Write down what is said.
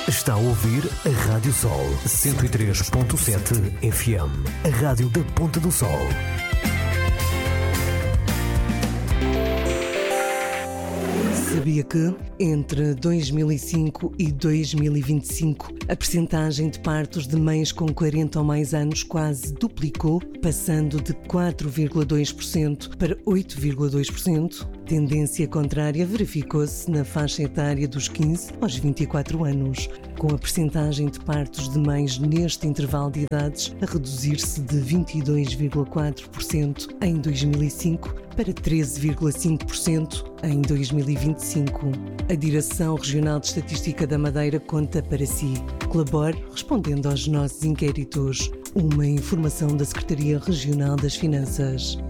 Está a ouvir a Rádio Sol 103.7 FM, a rádio da Ponta do Sol. Sabia que, entre 2005 e 2025, a percentagem de partos de mães com 40 ou mais anos quase duplicou, passando de 4,2% para 8,2%? Tendência contrária verificou-se na faixa etária dos 15 aos 24 anos, com a percentagem de partos de mães neste intervalo de idades a reduzir-se de 22,4% em 2005 para 13,5% em 2025. A Direção Regional de Estatística da Madeira conta para si. Colabore respondendo aos nossos inquéritos. Uma informação da Secretaria Regional das Finanças.